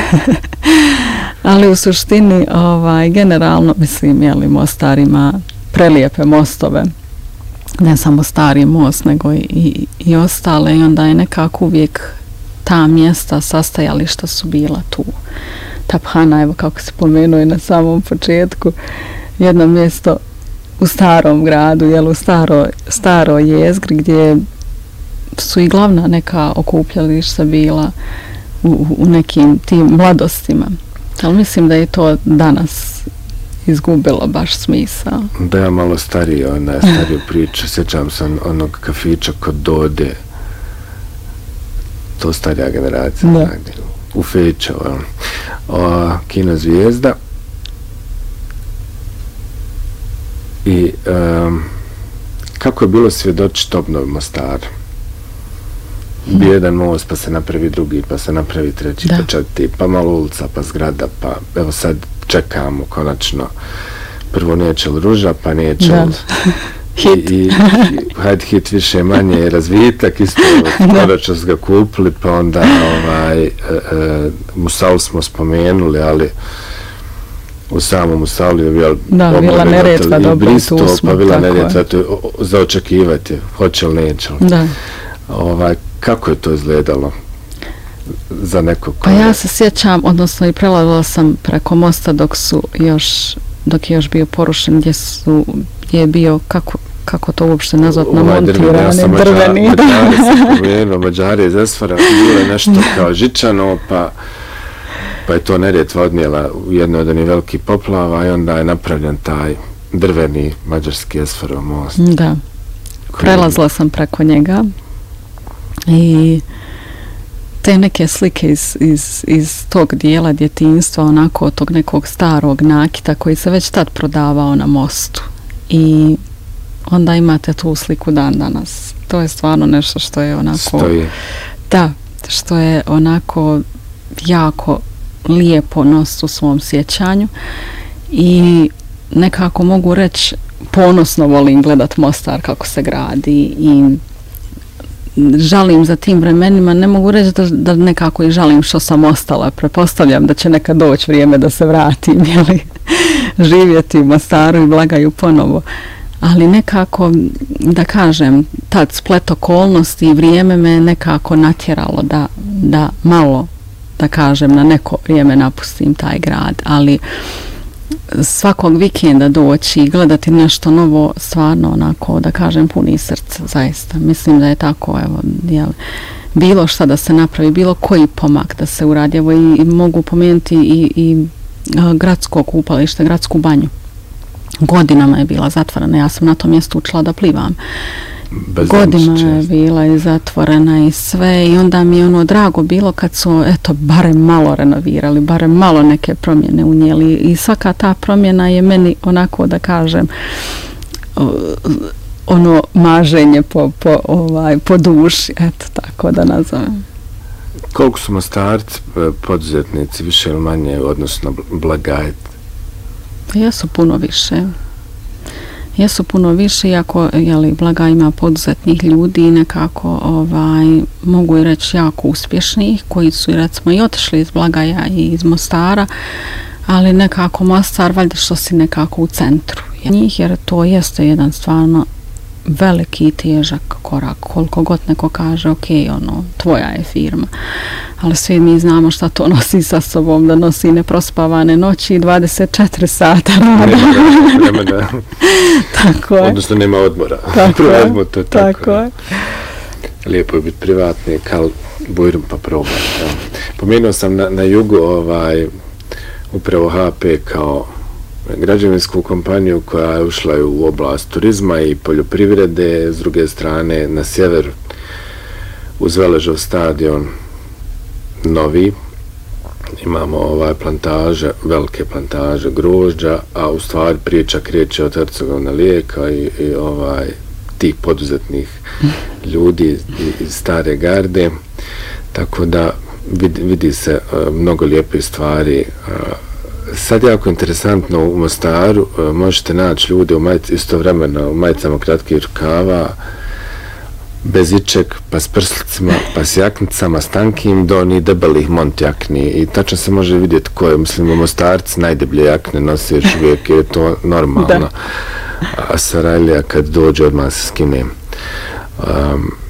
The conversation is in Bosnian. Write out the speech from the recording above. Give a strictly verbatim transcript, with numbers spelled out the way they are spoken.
Ali u suštini ovaj, generalno mislim je li Mostar ima prelijepe mostove, ne samo Stari most nego i, i, i ostale i onda je nekako uvijek ta mjesta sastajališta su bila tu. Taphana, evo kako se pomenuje na samom početku, jedno mjesto u starom gradu, jel, u staro, staro jezgri gdje su i glavna neka okupljališta bila u, u nekim tim mladostima. Ali mislim da je to danas izgubilo baš smisao. Da, ja malo stariji, ona je stariju priču, sjećam se onog kafića kod Dode, to starija generacija, da. U Feću, o, Kino Zvijezda. I um, kako je bilo svjedočiti obnovi Mostara? Bio jedan most, pa se napravi drugi, pa se napravi treći, da. Pa četvrti, pa malo ulica, pa zgrada, pa evo sad čekamo konačno. Prvo neće li ruža, pa neće li hit. I, i, hajde hit više manje razvitak, isto konačno su ga kupili, pa onda ovaj, e, e, Musal smo spomenuli, ali u samom Musalu je bio da, Vila Neretva, dobro, tu smo. Pa Vila Neretva, to je za očekivati, hoće li, neće li. Da. Ovaj, kako je to izgledalo za nekog? Pa ja se sjećam, odnosno i prelazila sam preko mosta dok su još, dok je još bio porušen, gdje su, gdje je bio, kako, kako to uopšte nazvat, namontirane, drveni. Mađari se spomenuo, Mađari iz Esfara, bilo je nešto kao žičano, pa pa je to Neretva odnijela u jednoj od onih velikih poplava i onda je napravljen taj drveni mađarski Esfarov most. Da, prelazila sam preko njega i te neke slike iz, iz, iz tog dijela djetinjstva, onako od tog nekog starog nakita koji se već tad prodavao na mostu. I onda imate tu sliku dan danas. To je stvarno nešto što je onako... Stoji. Da, što je onako jako lijepo nos u svom sjećanju i nekako mogu reći ponosno volim gledat Mostar kako se gradi i žalim za tim vremenima, ne mogu reći da, da nekako i žalim što sam ostala, prepostavljam da će nekad doći vrijeme da se vratim, jeli, živjeti u Mostaru i Blagaju ponovo, ali nekako, da kažem, tad splet okolnosti i vrijeme me nekako natjeralo da, da malo, da kažem, na neko vrijeme napustim taj grad, ali svakog vikenda doći i gledati nešto novo, stvarno onako, da kažem, puni srce, zaista. Mislim da je tako, evo, jel, bilo šta da se napravi, bilo koji pomak da se uradi, evo i, i mogu pomenuti i, i a, gradsko kupalište, gradsku banju. Godinama je bila zatvorena, ja sam na tom mjestu učila da plivam. Godina je bila i zatvorena i sve i onda mi je ono drago bilo kad su eto barem malo renovirali, barem malo neke promjene unijeli i svaka ta promjena je meni onako, da kažem, ono maženje po, po, ovaj, po duši, eto tako da nazovem. Koliko su Mostarci poduzetnici više ili manje odnosno Blagaj? Jesu puno više. Jesu puno više, iako jeli, Blagaj ima poduzetnih ljudi i nekako ovaj, mogu i reći jako uspješnih, koji su recimo i otišli iz Blagaja i iz Mostara, ali nekako Mostar valjda što si nekako u centru njih, jer to jeste jedan stvarno veliki i težak korak, koliko god neko kaže, ok, ono, tvoja je firma, ali svi mi znamo šta to nosi sa sobom, da nosi neprospavane noći i dvadeset četiri sata rada. Nema, nema da. Tako je. Odnosno nema odmora. Tako je. Odmor, to, tako, tako je. Lijepo je biti privatnik, ali bujrum pa probaj. Ja. Pomenuo sam na, na jugu ovaj, upravo H P kao građevinsku kompaniju koja je ušla u oblast turizma i poljoprivrede, s druge strane na sjever uz Veležov stadion novi imamo ovaj plantaže, velike plantaže grožđa, a u stvari priča kreće od Hercegovine Lijeka i, i ovaj tih poduzetnih ljudi iz stare garde, tako da vidi, vidi se uh, mnogo lijepe stvari. Uh, Sad jako interesantno u Mostaru, možete naći ljude u majic, istovremeno u majicama kratkih rukava, bez ičeg, pa s prslicima, pa s jaknicama, s tankim, do ni debelih mont jakni. I tačno se može vidjeti ko je, mislim, u Mostarci najdeblje jakne nosi još uvijek, je to normalno. A Sarajlija kad dođe odmah se skine. Um,